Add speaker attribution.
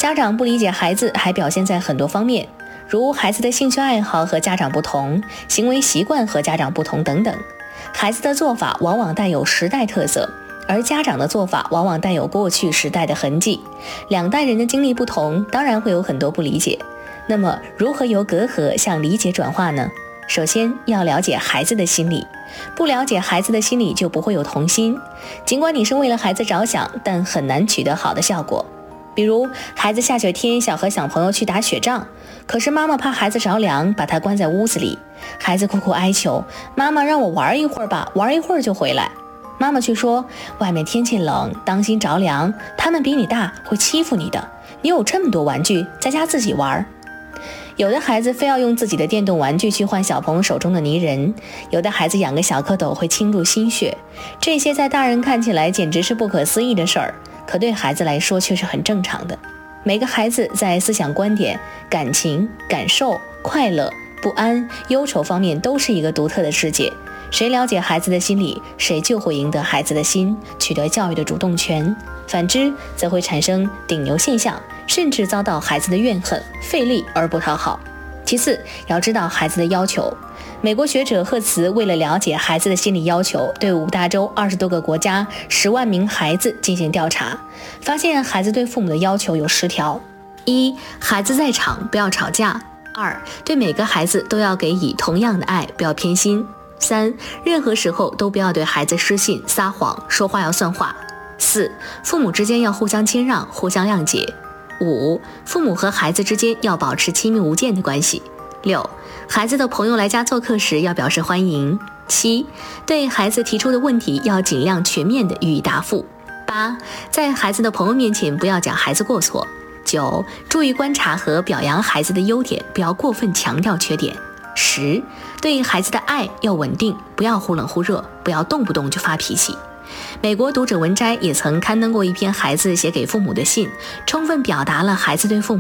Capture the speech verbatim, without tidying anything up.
Speaker 1: 家长不理解孩子还表现在很多方面，如孩子的兴趣爱好和家长不同，行为习惯和家长不同等等。孩子的做法往往带有时代特色，而家长的做法往往带有过去时代的痕迹。两代人的经历不同，当然会有很多不理解。那么如何由隔阂向理解转化呢？首先要了解孩子的心理，不了解孩子的心理就不会有童心。尽管你是为了孩子着想，但很难取得好的效果。比如孩子下雪天想和小朋友去打雪仗，可是妈妈怕孩子着凉，把他关在屋子里。孩子苦苦哀求，妈妈让我玩一会儿吧，玩一会儿就回来。妈妈却说，外面天气冷，当心着凉，他们比你大，会欺负你的，你有这么多玩具，在家自己玩。有的孩子非要用自己的电动玩具去换小朋友手中的泥人，有的孩子养个小蝌蚪会侵入心血，这些在大人看起来简直是不可思议的事儿，可对孩子来说却是很正常的。每个孩子在思想观点、感情、感受、快乐、不安、忧愁方面都是一个独特的世界，谁了解孩子的心理，谁就会赢得孩子的心，取得教育的主动权，反之则会产生顶牛现象，甚至遭到孩子的怨恨，费力而不讨好。其次，要知道孩子的要求。美国学者赫茨为了了解孩子的心理要求，对五大洲二十多个国家十万名孩子进行调查，发现孩子对父母的要求有十条：一、孩子在场不要吵架；二、对每个孩子都要给予同样的爱，不要偏心；三、任何时候都不要对孩子失信、撒谎，说话要算话；四、父母之间要互相谦让，互相谅解；五、父母和孩子之间要保持亲密无间的关系；六、孩子的朋友来家做客时要表示欢迎；七、对孩子提出的问题要尽量全面地予以答复；八、在孩子的朋友面前不要讲孩子过错；九、注意观察和表扬孩子的优点，不要过分强调缺点；十、对孩子的爱要稳定，不要忽冷忽热，不要动不动就发脾气。美国读者文摘也曾刊登过一篇孩子写给父母的信，充分表达了孩子对父母